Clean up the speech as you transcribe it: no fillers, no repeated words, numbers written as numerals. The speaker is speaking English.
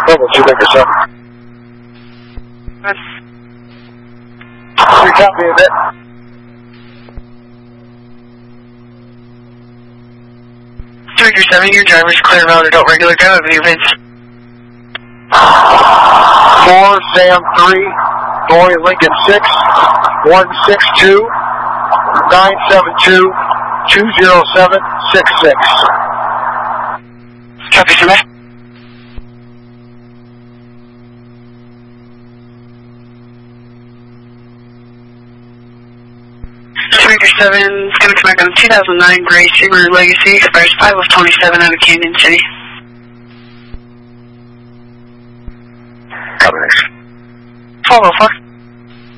Bravo 2 Victor 7. That's... 3 copy a bit. Victor 7, your driver's clear route adult regular drive of your Vince. 4 Sam 3, Boy Lincoln 6, 162 972 20766. Copy, sir. Victor 7 is going to come back on a 2009 Gray Subaru Legacy, expires 5 of 27 out of Canyon City. Copy next. 1204.